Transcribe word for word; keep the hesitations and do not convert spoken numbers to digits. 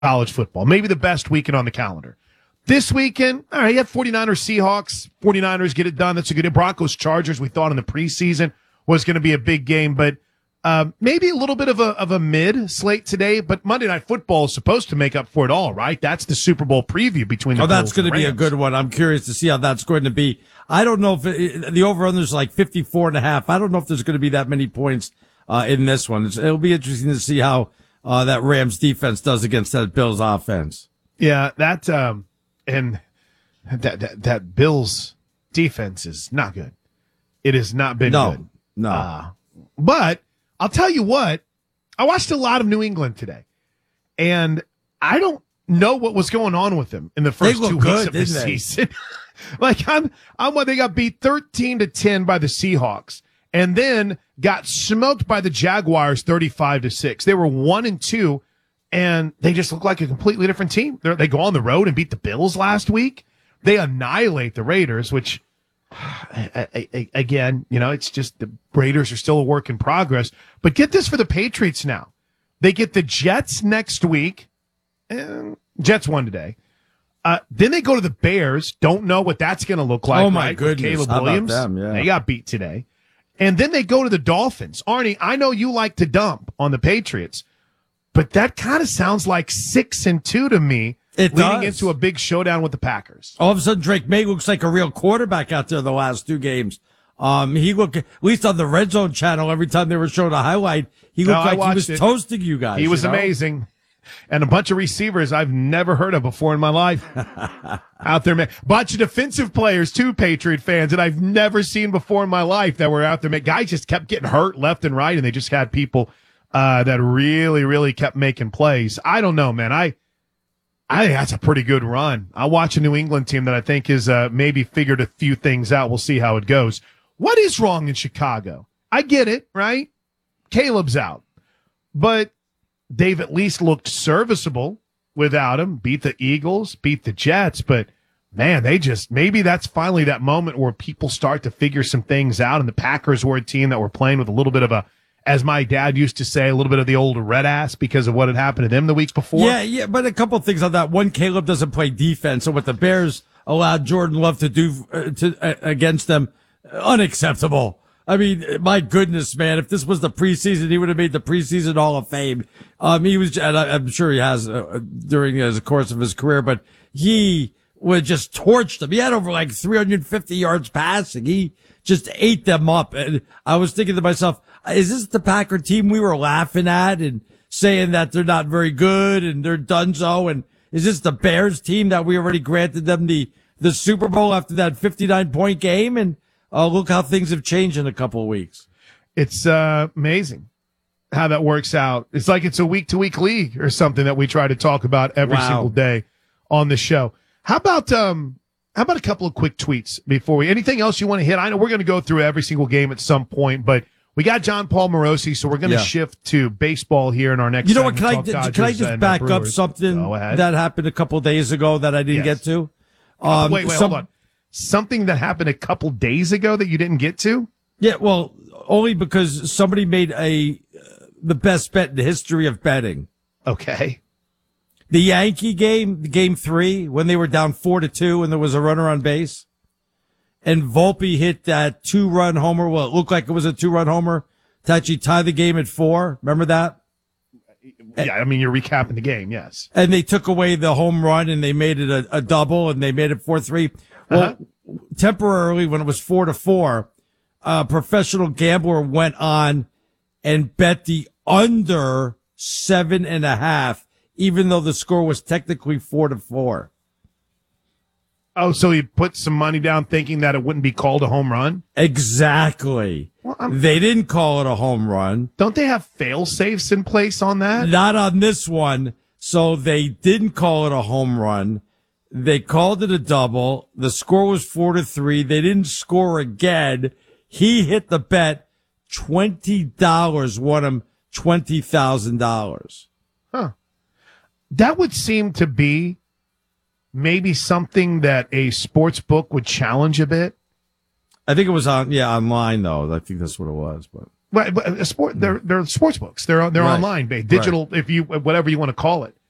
college football. Maybe the best weekend on the calendar. This weekend, all right, you have 49ers Seahawks. 49ers get it done. That's a good Broncos Chargers. We thought in the preseason was going to be a big game, but um, maybe a little bit of a of a mid slate today. But Monday Night Football is supposed to make up for it all, right? That's the Super Bowl preview between the Oh, that's going to be a Rams. good one. I'm curious to see how that's going to be. I don't know if it, the over-under is like fifty-four and a half. I don't know if there's going to be that many points uh, in this one. It's, it'll be interesting to see how uh, that Rams defense does against that Bills offense. Yeah, that um, and that, that that Bills defense is not good. It has not been No, good. no. Uh, but I'll tell you what, I watched a lot of New England today, and I don't know what was going on with them in the first They two look weeks good, of the didn't they? season. Like I'm, I'm when they got beat thirteen to ten by the Seahawks, and then got smoked by the Jaguars thirty-five to six. They were one and two, and they just look like a completely different team. They're, they go on the road and beat the Bills last week. They annihilate the Raiders, which, I, I, I, again, you know, it's just the Raiders are still a work in progress. But get this for the Patriots now. They get the Jets next week. And Jets won today. Uh, then they go to the Bears. Don't know what that's going to look like. Oh, my right? goodness. Caleb How about Williams. them? Yeah. They got beat today. And then they go to the Dolphins. Arnie, I know you like to dump on the Patriots, but that kind of sounds like six and two to me. It leading does. into a big showdown with the Packers. All of a sudden, Drake May looks like a real quarterback out there the last two games. Um, he looked, at least on the Red Zone channel, every time they were showing a highlight, he looked No, I like he was watched it. toasting you guys. He was you know? amazing. And a bunch of receivers I've never heard of before in my life out there, man. Bunch of defensive players too, Patriot fans, that I've never seen before in my life that were out there. Man, guys just kept getting hurt left and right, and they just had people uh, that really, really kept making plays. I don't know, man. I I think that's a pretty good run. I watch a New England team that I think is uh, maybe figured a few things out. We'll see how it goes. What is wrong in Chicago? I get it, right? Caleb's out, but they've at least looked serviceable without him. Beat the Eagles, beat the Jets, but man, they just, maybe that's finally that moment where people start to figure some things out. And the Packers were a team that were playing with a little bit of a, as my dad used to say, a little bit of the old red ass because of what had happened to them the week before. Yeah, yeah, but a couple of things on that. One, Caleb doesn't play defense, so what the Bears allowed Jordan Love to do uh, to uh, against them, unacceptable. I mean, my goodness, man, if this was the preseason, he would have made the preseason Hall of Fame. Um, he was, and I, I'm sure he has uh, during uh, the course of his career, but he would just torch them. He had over like three hundred fifty yards passing. He just ate them up. And I was thinking to myself, is this the Packer team we were laughing at and saying that they're not very good and they're donezo? And is this the Bears team that we already granted them the, the Super Bowl after that fifty-nine point game? And uh, look how things have changed in a couple of weeks. It's uh, amazing how that works out. It's like it's a week-to-week league or something that we try to talk about every Wow. single day on the show. How about um, how about a couple of quick tweets before we? Anything else you want to hit? I know we're going to go through every single game at some point, but we got John Paul Morosi, so we're going to Yeah. shift to baseball here in our next. You know what? segment. Can I, Talk can I Dodgers just and, uh, back up Brewers. something Go ahead. that happened a couple of days ago that I didn't Yes. get to? Oh, Um, wait, wait, some- hold on. Something that happened a couple days ago that you didn't get to? Yeah, well, only because somebody made a uh, the best bet in the history of betting. Okay. The Yankee game, game three, when they were down four to two and there was a runner on base, and Volpe hit that two-run homer. Well, it looked like it was a two-run homer to actually tie the game at four. Remember that? Yeah, I mean, you're recapping the game, yes. And they took away the home run and they made it a, a double and they made it four three. Well, Uh-huh. temporarily when it was four to four, a professional gambler went on and bet the under seven and a half, even though the score was technically four to four. Oh, so he put some money down thinking that it wouldn't be called a home run? Exactly. Well, I'm- They didn't call it a home run. Don't they have fail safes in place on that? Not on this one. So they didn't call it a home run. They called it a double. The score was four to three. They didn't score again. He hit the bet. twenty dollars won him twenty thousand dollars. Huh. That would seem to be maybe something that a sports book would challenge a bit. I think it was on, yeah, online though. I think that's what it was, but. But, but a sport, they're, they're sports books. They're, they're Right. online, ba- digital, if you, whatever you want to call it.